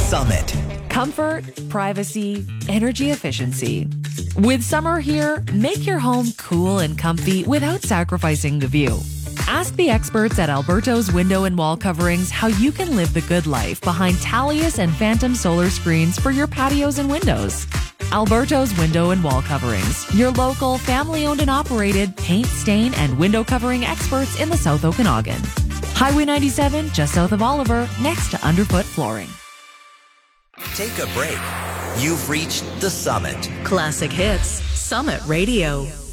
Summit. Comfort, privacy, energy efficiency. With summer here, make your home cool and comfy without sacrificing the view. Ask the experts at Alberto's Window and Wall Coverings how you can live the good life behind Talius and Phantom solar screens for your patios and windows. Alberto's Window and Wall Coverings, your local family-owned and operated paint, stain, and window covering experts in the South Okanagan. Highway 97, just south of Oliver, next to Underfoot Flooring. Take a break. You've reached the Summit. Classic Hits, Summit Radio.